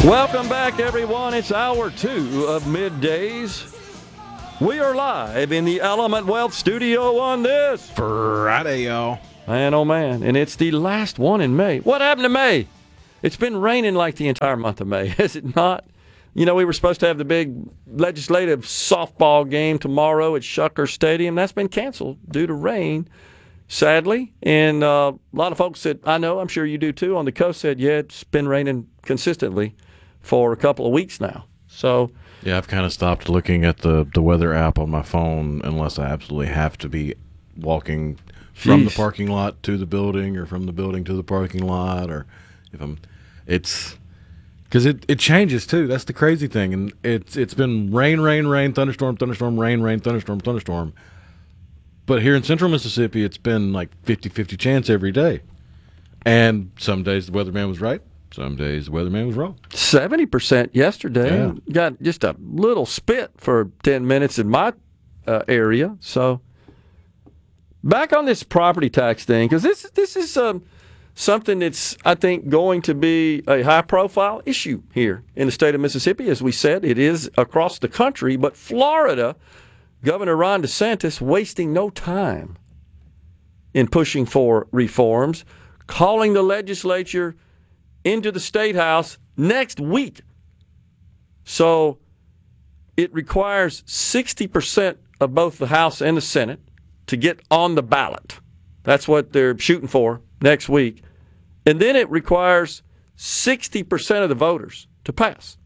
Welcome back, everyone. It's hour 2 of Middays. We are live in the Element Wealth studio on this Friday, y'all. Man, oh man. And it's the last one in May. What happened to May? It's been raining like the entire month of May, has it not? You know, we were supposed to have the big legislative softball game tomorrow at Shucker Stadium. That's been canceled due to rain, sadly. And a lot of folks that I know, I'm sure you do too, on the coast said, yeah, it's been raining consistently for a couple of weeks now. So yeah, I've kind of stopped looking at the weather app on my phone unless I absolutely have to be walking from the parking lot to the building or from the building to the parking lot, or if I'm, it's because it changes too. That's the crazy thing, and it's been rain, thunderstorm, rain, thunderstorm. But here in central Mississippi, it's been like 50-50 chance every day, and some days the weatherman was right. Some days the weatherman was wrong. 70% yesterday. Yeah. Got just a little spit for 10 minutes in my area. So back on this property tax thing, because this is something that's, I think, going to be a high-profile issue here in the state of Mississippi. As we said, it is across the country. But Florida, Governor Ron DeSantis wasting no time in pushing for reforms, calling the legislature into the State House next week. So it requires 60% of both the House and the Senate to get on the ballot. That's what they're shooting for next week. And then it requires 60% of the voters to pass.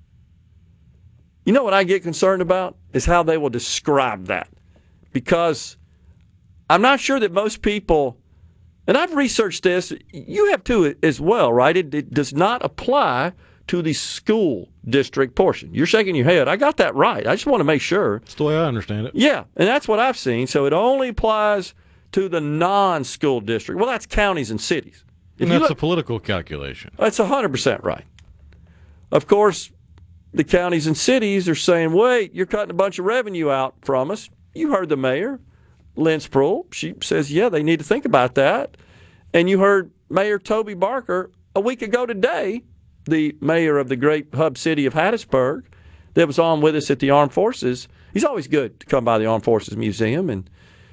You know what I get concerned about is how they will describe that. Because I'm not sure that most people, and I've researched this, you have too as well, right? It does not apply to the school district portion. You're shaking your head. I got that right. I just want to make sure. That's the way I understand it. Yeah, and that's what I've seen. So it only applies to the non-school district. Well, that's counties and cities. And that's a political calculation. That's 100% right. Of course, the counties and cities are saying, wait, you're cutting a bunch of revenue out from us. You heard the mayor, Lynn Sproul. She says, yeah, they need to think about that. And you heard Mayor Toby Barker a week ago today, the mayor of the great hub city of Hattiesburg, that was on with us at the Armed Forces. He's always good to come by the Armed Forces Museum. And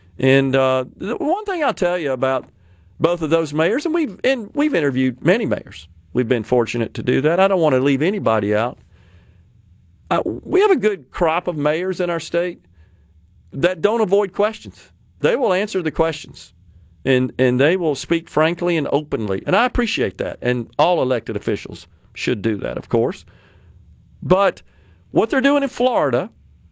the one thing I'll tell you about both of those mayors, and we've interviewed many mayors. We've been fortunate to do that. I don't want to leave anybody out. We have a good crop of mayors in our state that don't avoid questions. They will answer the questions, and they will speak frankly and openly. And I appreciate that, and all elected officials should do that, of course. But what they're doing in Florida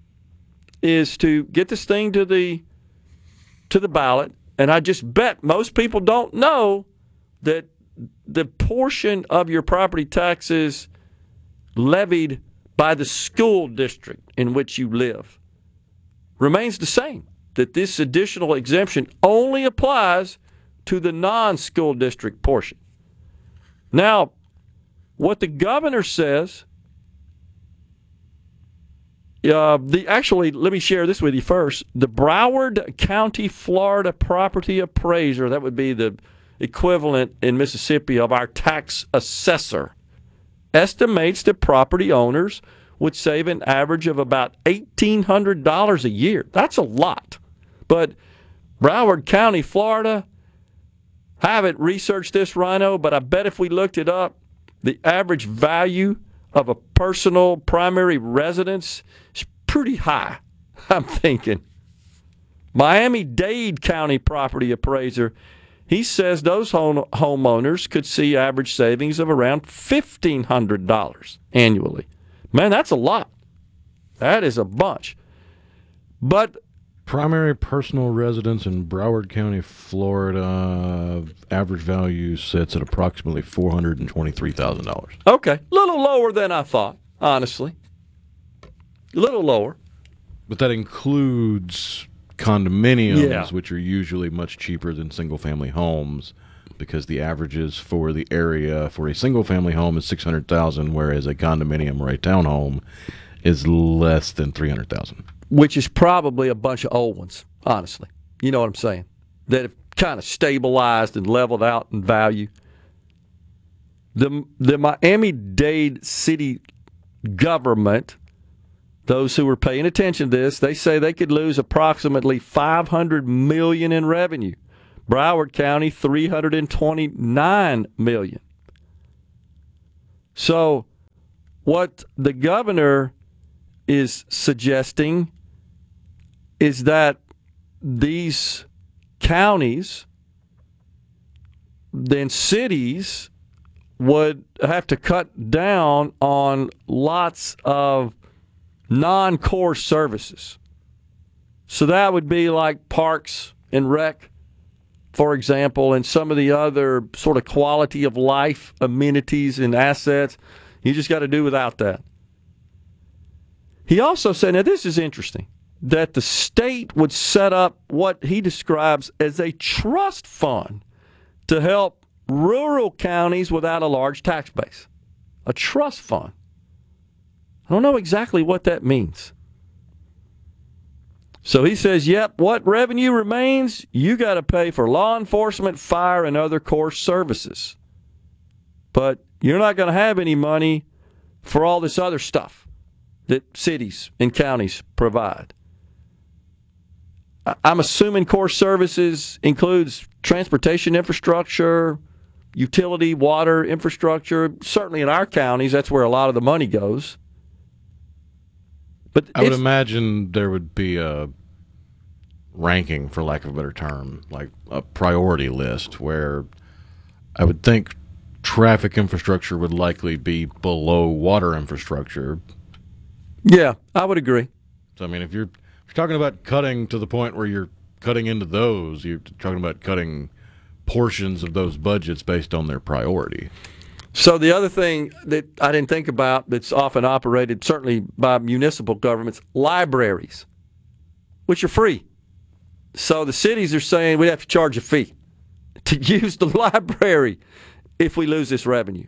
is to get this thing to the ballot, and I just bet most people don't know that the portion of your property taxes levied by the school district in which you live remains the same, that this additional exemption only applies to the non-school district portion. Now, what the governor says, actually, let me share this with you first. The Broward County, Florida property appraiser, that would be the equivalent in Mississippi of our tax assessor, estimates that property owners would save an average of about $1,800 a year. That's a lot. But Broward County, Florida, I haven't researched this, Rhino, but I bet if we looked it up, the average value of a personal primary residence is pretty high, I'm thinking. Miami-Dade County property appraiser, he says those homeowners could see average savings of around $1,500 annually. Man, that's a lot. That is a bunch. But primary personal residence in Broward County, Florida, average value sits at approximately $423,000. Okay, a little lower than I thought, honestly. A little lower. But that includes condominiums, which are usually much cheaper than single-family homes, because the averages for the area for a single-family home is $600,000, whereas a condominium or a townhome is less than $300,000. Which is probably a bunch of old ones, honestly. You know what I'm saying? That have kind of stabilized and leveled out in value. the Miami-Dade city government, those who were paying attention to this, they say they could lose approximately $500 million in revenue. Broward County, $329 million. So what the governor is suggesting is that these counties, then cities, would have to cut down on lots of non-core services. So that would be like parks and rec, for example, and some of the other sort of quality of life amenities and assets. You just got to do without that. He also said, now this is interesting, that the state would set up what he describes as a trust fund to help rural counties without a large tax base. A trust fund. I don't know exactly what that means. So he says, yep, what revenue remains, you got to pay for law enforcement, fire, and other core services. But you're not going to have any money for all this other stuff that cities and counties provide. I'm assuming core services includes transportation infrastructure, utility, water infrastructure. Certainly in our counties, that's where a lot of the money goes. But I would imagine there would be a ranking, for lack of a better term, like a priority list where I would think traffic infrastructure would likely be below water infrastructure. Yeah, I would agree. So, I mean, if you're talking about cutting to the point where you're cutting into those, you're talking about cutting portions of those budgets based on their priority. So the other thing that I didn't think about that's often operated, certainly by municipal governments, libraries, which are free. So the cities are saying we have to charge a fee to use the library if we lose this revenue.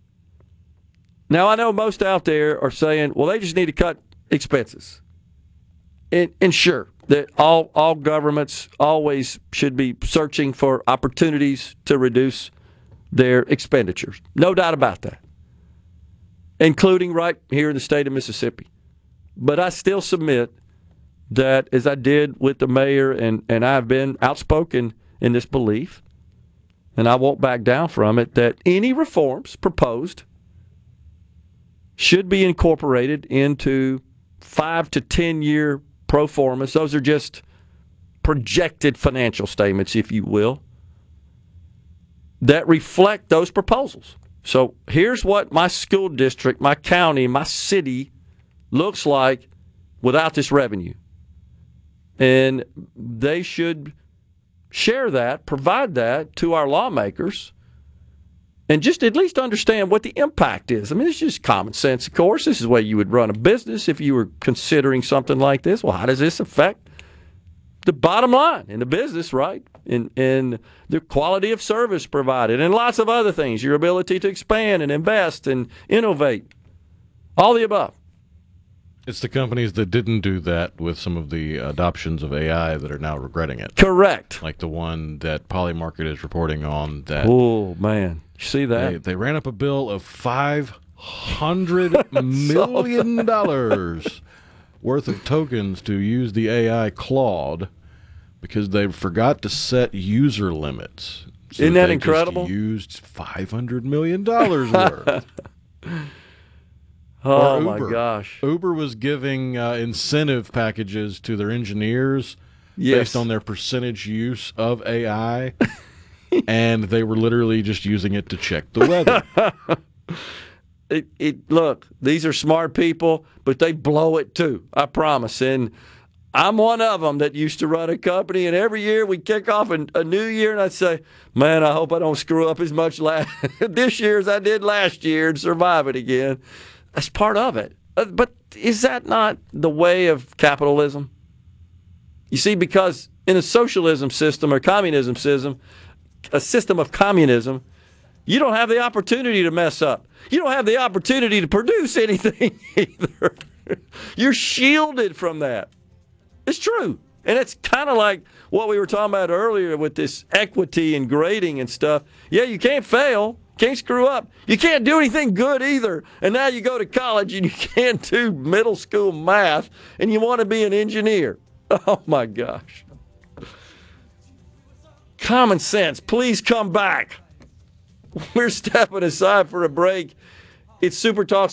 Now, I know most out there are saying, well, they just need to cut expenses. And sure, that all governments always should be searching for opportunities to reduce their expenditures. No doubt about that. Including right here in the state of Mississippi. But I still submit that, as I did with the mayor, and I've been outspoken in this belief, and I won't back down from it, that any reforms proposed should be incorporated into 5 to 10 year pro formas. Those are just projected financial statements, if you will, that reflect those proposals. So here's what my school district, my county, my city looks like without this revenue. And they should share that, provide that to our lawmakers, and just at least understand what the impact is. I mean, it's just common sense, of course. This is the way you would run a business if you were considering something like this. Well, how does this affect the bottom line in the business, right? In the quality of service provided, and lots of other things, your ability to expand and invest and innovate, all the above. It's the companies that didn't do that with some of the adoptions of AI that are now regretting it. Correct. Like the one that Polymarket is reporting on. That oh, man. You see that? They ran up a bill of $500 million worth of tokens to use the AI Claude because they forgot to set user limits. So isn't that they incredible? Just used $500 million worth. Oh, my gosh. Uber was giving incentive packages to their engineers based on their percentage use of AI, and they were literally just using it to check the weather. Look, these are smart people, but they blow it too, I promise. And I'm one of them that used to run a company, and every year we kick off a new year, and I'd say, man, I hope I don't screw up as much this year as I did last year and survive it again. That's part of it. But is that not the way of capitalism? You see, because in a socialism system or communism system, a system of communism, you don't have the opportunity to mess up. You don't have the opportunity to produce anything either. You're shielded from that. It's true. And it's kind of like what we were talking about earlier with this equity and grading and stuff. Yeah, you can't fail. Can't screw up. You can't do anything good either. And now you go to college and you can't do middle school math and you want to be an engineer. Oh, my gosh. Common sense, please come back. We're stepping aside for a break. It's Super Talk